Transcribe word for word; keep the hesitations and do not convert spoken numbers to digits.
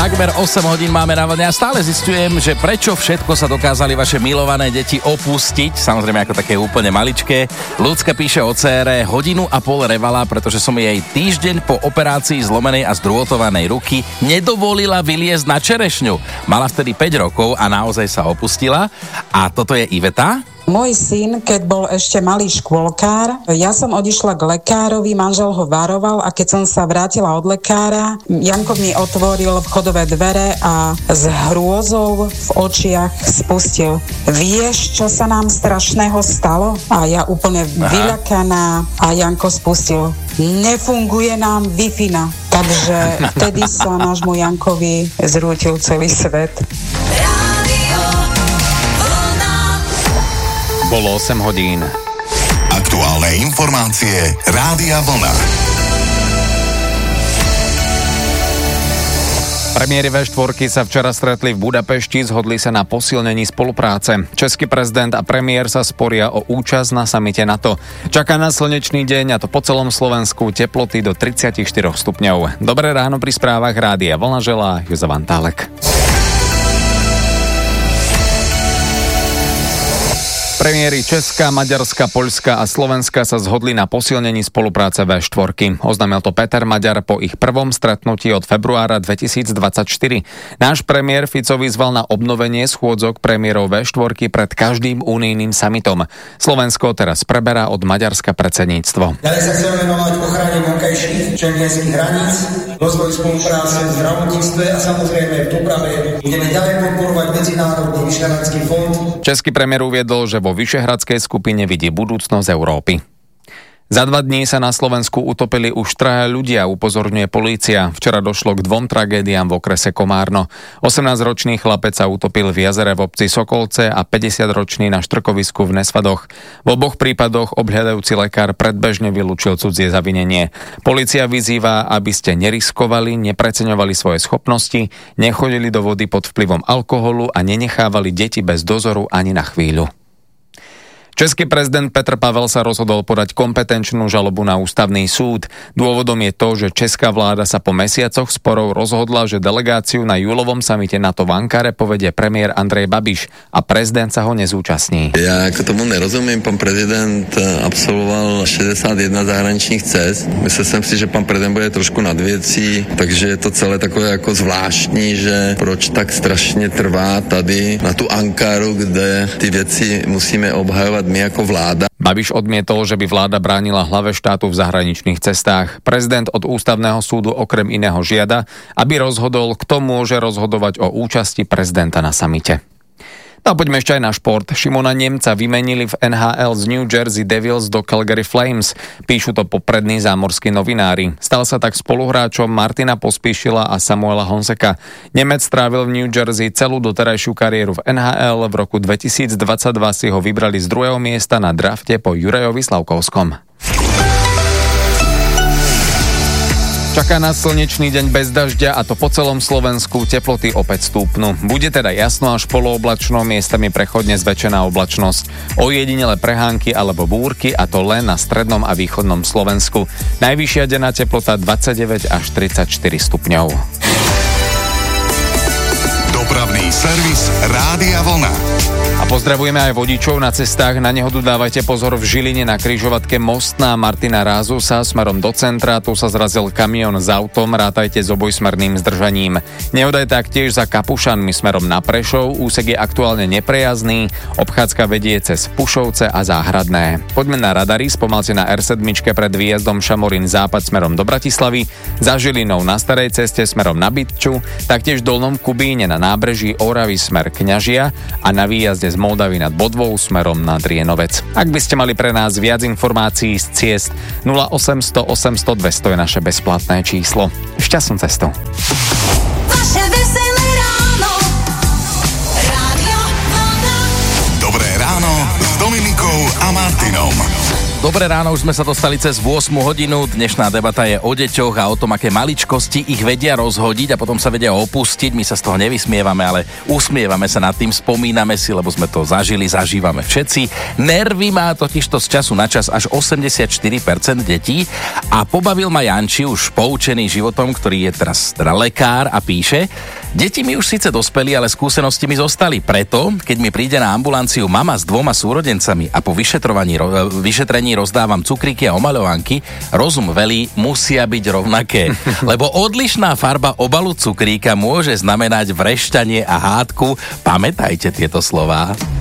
Takmer osem hodín máme na vlne a stále zistujem, že prečo všetko sa dokázali vaše milované deti opustiť, samozrejme ako také úplne maličké. Ľudská píše o dcére, hodinu a pol revala, pretože som jej týždeň po operácii zlomenej a zdrôtovanej ruky nedovolila vyliezť na čerešňu. Mala vtedy päť rokov a naozaj sa opustila. A toto je Iveta. Môj syn, keď bol ešte malý škôlkár, ja som odišla k lekárovi, manžel ho varoval a keď som sa vrátila od lekára, Janko mi otvoril vchodové dvere a s hrôzou v očiach spustil: vieš, čo sa nám strašného stalo? A ja úplne vyľakaná a Janko spustil: nefunguje nám Wi-Fi. Takže vtedy sa nášmu Jankovi zrútil celý svet. Bolo osem hodín. Aktuálne informácie Rádia Vlna. Premiéri vé štyri sa včera stretli v Budapešti, zhodli sa na posilnení spolupráce. Český prezident a premiér sa sporia o účasť na samite NATO. Čaká nás slnečný deň, a to po celom Slovensku, teploty do tridsaťštyri stupňov. Dobré ráno pri správach Rádia Vlna želá Jozef Antálek. Premiéri Česka, Maďarska, Poľska a Slovenska sa zhodli na posilnení spolupráce vé štyri. Oznámil to Peter Maďar po ich prvom stretnutí od februára dvetisícdvadsaťštyri. Náš premiér Fico vyzval na obnovenie schôdzok premiérov vé štyri pred každým unijným summitom. Slovensko teraz preberá od Maďarska predsedníctvo. Ďalej sa chceme venovať ochrane vonkajších schengenských hraníc, rozvoj spolupráce v zdravotníctve a samozrejme v doprave. Budeme ďalej podporovať Medzinárodný vyšehradský fond. Český premiér uviedol, že vo Vyšehradskej skupine vidí budúcnosť Európy. Za dva dní sa na Slovensku utopili už traja ľudia, upozorňuje polícia. Včera došlo k dvom tragédiám v okrese Komárno. osemnásťročný chlapec sa utopil v jazere v obci Sokolce a päťdesiatročný na štrkovisku v Nesvadoch. V oboch prípadoch obhľadajúci lekár predbežne vylúčil cudzie zavinenie. Polícia vyzýva, aby ste neriskovali, nepreceňovali svoje schopnosti, nechodili do vody pod vplyvom alkoholu a nenechávali deti bez dozoru ani na chvíľu. Český prezident Petr Pavel sa rozhodol podať kompetenčnú žalobu na ústavný súd. Dôvodom je to, že česká vláda sa po mesiacoch sporov rozhodla, že delegáciu na júlovom samite NATO v Ankare povedie premiér Andrej Babiš a prezident sa ho nezúčastní. Ja ako tomu nerozumiem, pán prezident absolvoval šesťdesiatjeden zahraničných cest. Myslel som si, že pán prezident bude trošku nad věcí, takže je to celé takové jako zvláštní, že proč tak strašně trvá tady na tu Ankaru, kde ty věci musíme obhajovat my ako vláda. Babiš odmietol, že by vláda bránila hlave štátu v zahraničných cestách. Prezident od ústavného súdu okrem iného žiada, aby rozhodol, kto môže rozhodovať o účasti prezidenta na samite. No a poďme ešte aj na šport. Šimona Nemca vymenili v en há el z New Jersey Devils do Calgary Flames. Píšu to poprední zámorskí novinári. Stal sa tak spoluhráčom Martina Pospíšila a Samuela Honseka. Nemec strávil v New Jersey celú doterajšiu kariéru v en há el. V roku dvetisícdvadsaťdva si ho vybrali z druhého miesta na drafte po Jurajovi Slavkovskom. Čaká nás slnečný deň bez dažďa, a to po celom Slovensku. Teploty opäť stúpnu. Bude teda jasno až polooblačno, miestami prechodne zväčšená oblačnosť. Ojedinele prehánky alebo búrky, a to len na strednom a východnom Slovensku. Najvyššia denná teplota dvadsaťdeväť až tridsaťštyri stupňov. Dopravný servis Rádia Vlna. A pozdravujeme aj vodičov na cestách. Na nehodu dávajte pozor v Žiline na križovatke Mostná Martina Rázusa smerom do centra. Tu sa zrazil kamión s autom, rátajte s obojsmerným zdržaním. Nehoda je taktiež za Kapušanmi smerom na Prešov. Úsek je aktuálne neprejazdný. Obchádzka vedie cez Pušovce a Záhradné. Poďme na radary. Spomalte na er sedem pred výjazdom Šamorín západ smerom do Bratislavy, za Žilinou na starej ceste smerom na Bytču, taktiež v Dolnom Kubíne na nábreží Oravy smer Kňažia a na výjazde z Moldavy nad Bodvou smerom na Drienovec. Ak by ste mali pre nás viac informácií z ciest, nula osemsto osemsto dvesto je naše bezplatné číslo. Šťastnú cestu. Vaše veselé ráno. Rádio Vlna. Dobré ráno s Dominikou a Martinom. Dobré ráno, už sme sa dostali cez ôsmu hodinu. Dnešná debata je o deťoch a o tom, aké maličkosti ich vedia rozhodiť a potom sa vedia opustiť. My sa z toho nevysmievame, ale usmievame sa nad tým, spomíname si, lebo sme to zažili, zažívame všetci. Nervy má totižto z času na čas až osemdesiatštyri percent detí a pobavil ma Janči, už poučený životom, ktorý je teraz teda lekár a píše: deti mi už síce dospeli, ale skúsenosti mi zostali. Preto, keď mi príde na ambulanciu mama s dvoma súrodencami a po vyšetrovaní, vyšetrení rozdávam cukríky a omaľovanky, rozum velí, musia byť rovnaké. Lebo odlišná farba obalu cukríka môže znamenať vrešťanie a hádku. Pamätajte tieto slová.